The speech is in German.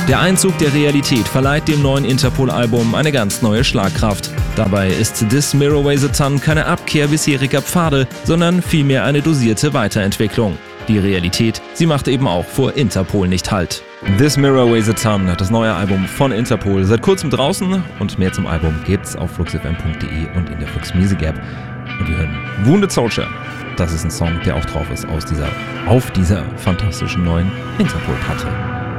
Der Einzug der Realität verleiht dem neuen Interpol-Album eine ganz neue Schlagkraft. Dabei ist This Mirror Weighs a Ton keine Abkehr bisheriger Pfade, sondern vielmehr eine dosierte Weiterentwicklung. Die Realität, sie macht eben auch vor Interpol nicht Halt. This Mirror Weighs a Ton, das neue Album von Interpol, seit kurzem draußen und mehr zum Album gibt's auf fluxfm.de und in der Flux Music App. Und wir hören Wounded Soldier. Das ist ein Song, der auch drauf ist auf dieser fantastischen neuen Interpol-Platte.